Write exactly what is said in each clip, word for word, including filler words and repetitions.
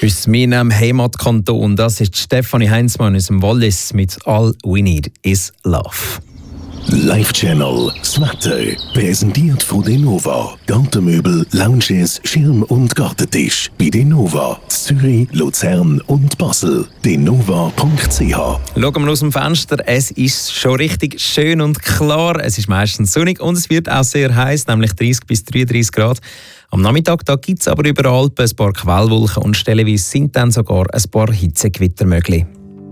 Aus meinem Heimatkanton, das ist Stefanie Heinzmann aus dem Wallis mit «All we need is love». Live Channel, das Wetter, präsentiert von Denova. Gartenmöbel, Lounges, Schirm- und Gartentisch. Bei Denova, Zürich, Luzern und Basel. denova punkt c h. Schauen wir aus dem Fenster, es ist schon richtig schön und klar. Es ist meistens sonnig und es wird auch sehr heiß, nämlich dreißig bis dreiunddreißig Grad. Am Nachmittag gibt es aber überall ein paar Quellwolken und stellenweise sind dann sogar ein paar Hitzegewitter möglich.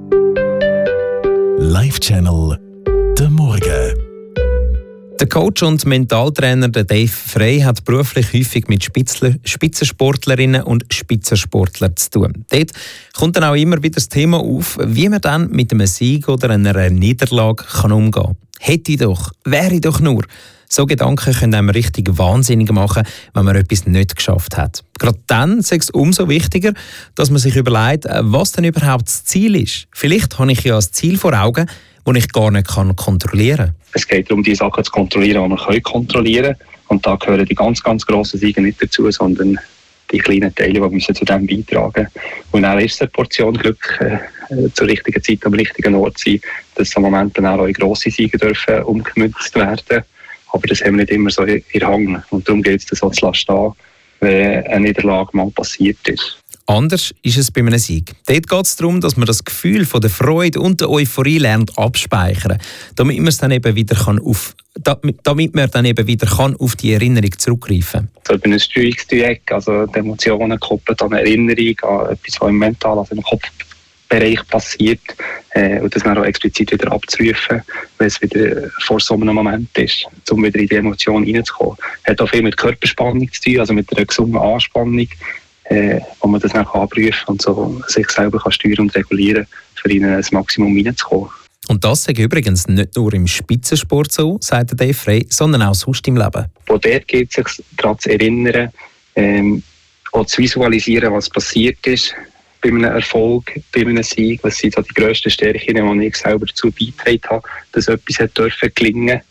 Live Channel, der Morgen. Der Coach und Mentaltrainer Dave Frey hat beruflich häufig mit Spitzler, Spitzensportlerinnen und Spitzensportlern zu tun. Dort kommt dann auch immer wieder das Thema auf, wie man dann mit einem Sieg oder einer Niederlage kann umgehen kann. Hätte ich doch, wäre ich doch nur. So Gedanken können einem richtig wahnsinnig machen, wenn man etwas nicht geschafft hat. Gerade dann ist es umso wichtiger, dass man sich überlegt, was denn überhaupt das Ziel ist. Vielleicht habe ich ja ein Ziel vor Augen, das ich gar nicht kontrollieren kann. Es geht darum, die Sachen zu kontrollieren, die man kontrollieren kann. Und da gehören die ganz, ganz grossen Siege nicht dazu, sondern die kleinen Teile, die müssen zu dem beitragen. Und dann ist es eine Portion Glück, äh, zur richtigen Zeit am richtigen Ort sein, dass am Moment dann auch in grosse Siege dürfen umgemünzt werden. Aber das haben wir nicht immer so in der Hand. Und darum geht es dann so zu lassen, wenn eine Niederlage mal passiert ist. Anders ist es bei einem Sieg. Dort geht es darum, dass man das Gefühl von der Freude und der Euphorie lernt abspeichern, damit man es dann eben wieder kann auf, damit man dann eben wieder kann auf die Erinnerung zurückgreifen kann. So bei einem Steuerungsdreieck, also die Emotionen koppeln an Erinnerung, an etwas, was im Mental, also im Kopfbereich passiert, äh, und das dann auch explizit wieder abzurufen, wenn es wieder vor so einem Moment ist, um wieder in die Emotion reinzukommen. Es hat auch viel mit Körperspannung zu tun, also mit einer gesunden Anspannung, Äh, wo man das dann abprüfen kann und so sich selber kann steuern und regulieren, für in ein Maximum hineinzukommen. Und das ist übrigens nicht nur im Spitzensport so, sagt Dave Frey, sondern auch sonst im Leben. Wo dort geht es sich daran zu erinnern, ähm, auch zu visualisieren, was passiert ist bei einem Erfolg, bei einem Sieg, was sind so die grössten Stärken, die ich selber dazu beigetragen habe, dass etwas hat dürfen gelingen.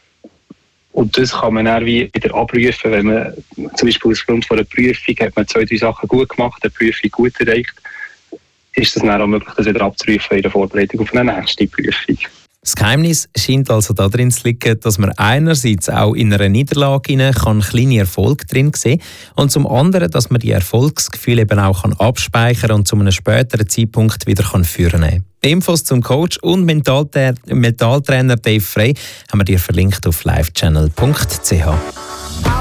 Und das kann man dann wie wieder abrufen, wenn man zum Beispiel aufgrund von einer Prüfung hat man zwei, drei Sachen gut gemacht, eine Prüfung gut erreicht, ist es dann auch möglich, das wieder abzurufen in der Vorbereitung auf eine nächste Prüfung. Das Geheimnis scheint also darin zu liegen, dass man einerseits auch in einer Niederlage kann kleine Erfolge drin sehen und zum anderen, dass man die Erfolgsgefühle eben auch kann abspeichern und zu einem späteren Zeitpunkt wieder kann führen kann. Infos zum Coach und Mentaltrainer Dave Frey haben wir dir verlinkt auf live channel punkt c h.